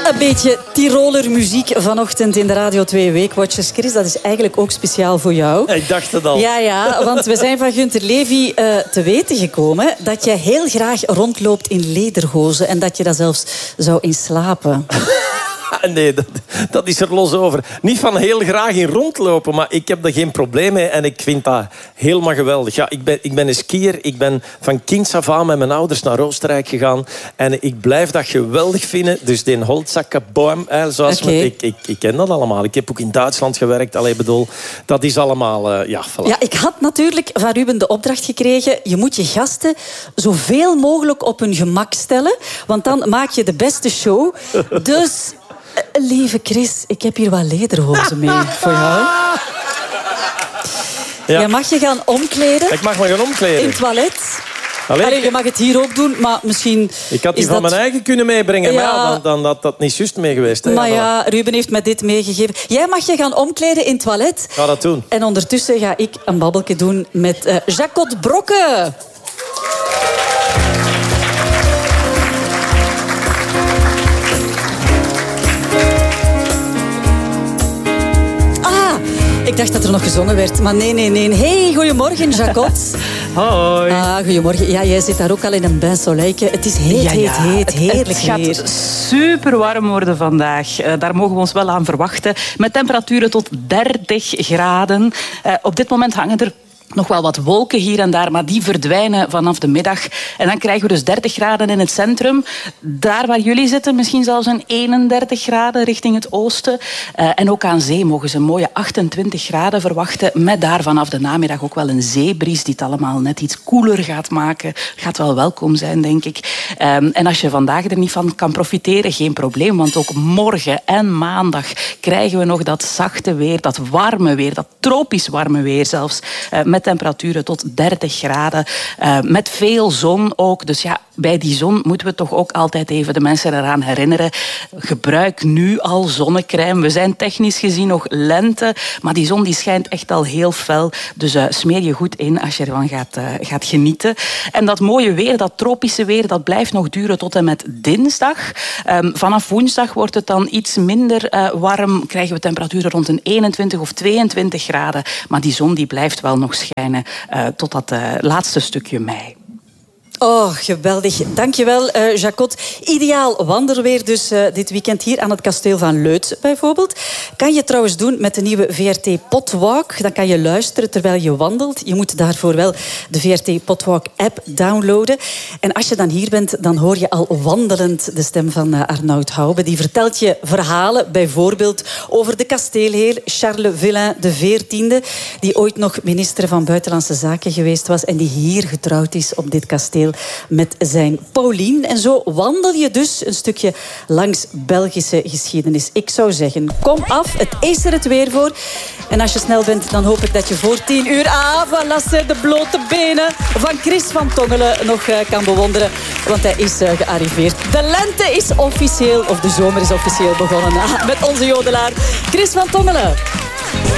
Een beetje Tiroler muziek vanochtend in de Radio 2 Weekwatchers. Chris, dat is eigenlijk ook speciaal voor jou. Ja, ik dacht het al. Ja, want we zijn van Gunther Levy te weten gekomen dat je heel graag rondloopt in lederhozen en dat je daar zelfs zou in slapen. Nee, dat is er los over. Niet van heel graag in rondlopen, maar ik heb er geen probleem mee en ik vind dat helemaal geweldig. Ja, ik ben een skier. Ik ben van kinds af aan met mijn ouders naar Oostenrijk gegaan en ik blijf dat geweldig vinden. Dus die Holtzakkenboom, zoals ik ken dat allemaal. Ik heb ook in Duitsland gewerkt. Allee, bedoel, dat is allemaal... voilà. Ja, ik had natuurlijk van Ruben de opdracht gekregen. Je moet je gasten zoveel mogelijk op hun gemak stellen, want dan maak je de beste show. Dus... lieve Chris, ik heb hier wat lederhozen mee voor jou. Ja. Jij mag je gaan omkleden. Ik mag me gaan omkleden. In het toilet. Allee, je mag het hier ook doen, maar misschien... Ik had die van mijn eigen kunnen meebrengen, maar dan had dat niet juist mee geweest. Hè? Maar ja, Ruben heeft me dit meegegeven. Jij mag je gaan omkleden in het toilet. Ga dat doen. En ondertussen ga ik een babbeltje doen met Jacot Brokke. Ik dacht dat er nog gezongen werd, maar nee. Hey, goedemorgen, Jacot. Hoi. Goedemorgen. Ja, jij zit daar ook al in een bain soleilje. Het is heerlijk. Het gaat super warm worden vandaag. Daar mogen we ons wel aan verwachten. Met temperaturen tot 30 graden. Op dit moment hangen er nog wel wat wolken hier en daar, maar die verdwijnen vanaf de middag. En dan krijgen we dus 30 graden in het centrum. Daar waar jullie zitten, misschien zelfs een 31 graden richting het oosten. En ook aan zee mogen ze een mooie 28 graden verwachten. Met daar vanaf de namiddag ook wel een zeebries die het allemaal net iets koeler gaat maken. Gaat wel welkom zijn, denk ik. En als je vandaag er niet van kan profiteren, geen probleem. Want ook morgen en maandag krijgen we nog dat zachte weer, dat warme weer, dat tropisch warme weer zelfs. Met temperaturen tot 30 graden. Met veel zon ook. Dus ja, bij die zon moeten we toch ook altijd even de mensen eraan herinneren. Gebruik nu al zonnecrème. We zijn technisch gezien nog lente, maar die zon die schijnt echt al heel fel. Dus smeer je goed in als je ervan gaat genieten. En dat mooie weer, dat tropische weer, dat blijft nog duren tot en met dinsdag. Vanaf woensdag wordt het dan iets minder warm. Krijgen we temperaturen rond een 21 of 22 graden. Maar die zon die blijft wel nog schijnen tot dat laatste stukje mei. Oh, geweldig. Dankjewel, Jacot. Ideaal wandelweer dus dit weekend hier aan het kasteel van Leuts bijvoorbeeld. Kan je trouwens doen met de nieuwe VRT Potwalk. Dan kan je luisteren terwijl je wandelt. Je moet daarvoor wel de VRT Potwalk app downloaden. En als je dan hier bent, dan hoor je al wandelend de stem van Arnoud Hoube. Die vertelt je verhalen, bijvoorbeeld over de kasteelheer Charles Villain XIV, die ooit nog minister van Buitenlandse Zaken geweest was en die hier getrouwd is op dit kasteel met zijn Pauline. En zo wandel je dus een stukje langs Belgische geschiedenis. Ik zou zeggen, kom af, het is er het weer voor. En als je snel bent, dan hoop ik dat je voor 10 uur voilà, de blote benen van Chris van Tongelen nog kan bewonderen. Want hij is gearriveerd. De lente is officieel, of de zomer is officieel begonnen met onze jodelaar Chris van Tongelen.